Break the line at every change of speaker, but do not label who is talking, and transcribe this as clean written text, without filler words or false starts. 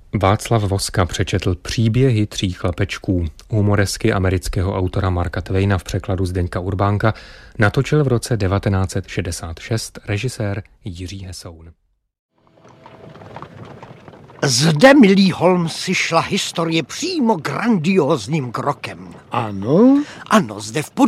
Václav Voska přečetl Příběhy 3 chlapečků. Humoresky amerického autora Marka Twaina v překladu Zdeňka Urbánka natočil v roce 1966 režisér Jiří Hesoun.
Zde, milý Holmesi, šla historie přímo grandiózním krokem.
Ano?
Ano, zde v